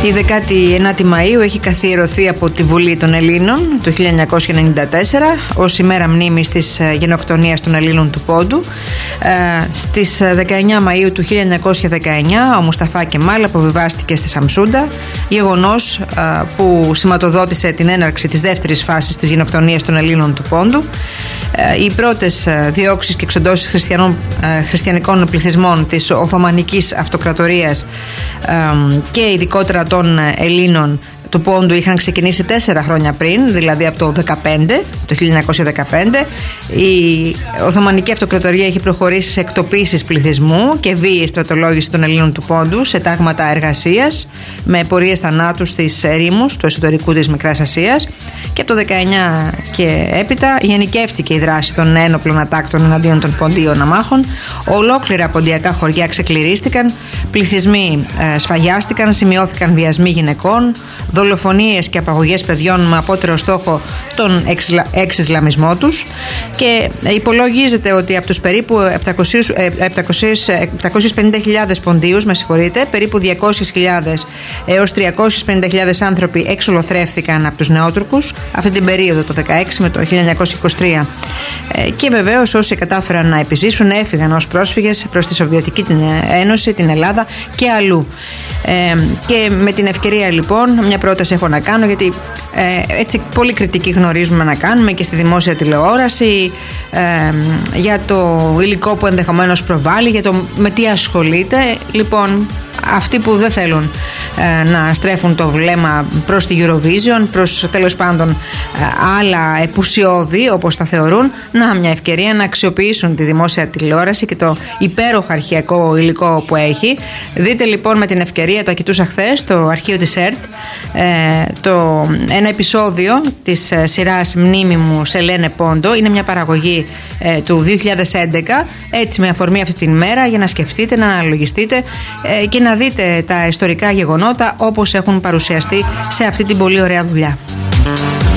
Η 19η Μαΐου έχει καθιερωθεί από τη Βουλή των Ελλήνων το 1994 ως ημέρα μνήμης της γενοκτονίας των Ελλήνων του Πόντου. Στις 19 Μαΐου του 1919 ο Μουσταφά Κεμάλ αποβιβάστηκε στη Σαμσούντα, γεγονός που σηματοδότησε την έναρξη της δεύτερης φάσης της γενοκτονίας των Ελλήνων του Πόντου. Οι πρώτες διώξεις και εξοντώσεις χριστιανικών πληθυσμών της Οθωμανικής Αυτοκρατορίας και ειδικότερα των Ελλήνων του Πόντου είχαν ξεκινήσει 4 χρόνια πριν, δηλαδή από το 1915. Η Οθωμανική Αυτοκρατορία έχει προχωρήσει σε εκτοπίσεις πληθυσμού και βίαιη στρατολόγηση των Ελλήνων του Πόντου σε τάγματα εργασίας με πορείες θανάτου στις ερήμους του εσωτερικού της Μικράς Ασίας, και από το 19 και έπειτα γενικεύτηκε η δράση των ένοπλων ατάκτων εναντίον των ποντίων αμάχων. Ολόκληρα ποντιακά χωριά ξεκληρίστηκαν, πληθυσμοί σφαγιάστηκαν, σημειώθηκαν βιασμοί γυναικών, δολοφονίες και απαγωγές παιδιών με απότερο στόχο τον εξισλαμισμό τους, και υπολογίζεται ότι από τους περίπου 750.000 ποντίους, περίπου 200.000 έως 350.000 άνθρωποι εξολοθρεύθηκαν από τους νεότουρκους αυτή την περίοδο, το 16 με το 1923, και βεβαίως όσοι κατάφεραν να επιζήσουν έφυγαν ως πρόσφυγες προς τη Σοβιετική Ένωση, την Ελλάδα και αλλού. Και με την ευκαιρία λοιπόν μια πρόταση έχω να κάνω, γιατί έτσι πολύ κριτική γνωρίζουμε να κάνουμε και στη δημόσια τηλεόραση για το υλικό που ενδεχομένως προβάλλει, για το με τι ασχολείται. Λοιπόν, αυτοί που δεν θέλουν να στρέφουν το βλέμμα προς τη Eurovision, προς τέλος πάντων άλλα επουσιώδη όπως τα θεωρούν, να μια ευκαιρία να αξιοποιήσουν τη δημόσια τηλεόραση και το υπέροχο αρχαιακό υλικό που έχει. Δείτε λοιπόν με την ευκαιρία, τα κοιτούσα χθες στο αρχείο της ΕΡΤ, ένα επεισόδιο της σειράς «Μνήμη μου σε λένε Πόντο». Είναι μια παραγωγή του 2011, έτσι με αφορμή αυτή την μέρα, για να σκεφτείτε, να αναλογιστείτε και να δείτε τα ιστορικά γεγονότα όπως έχουν παρουσιαστεί σε αυτή την πολύ ωραία δουλειά.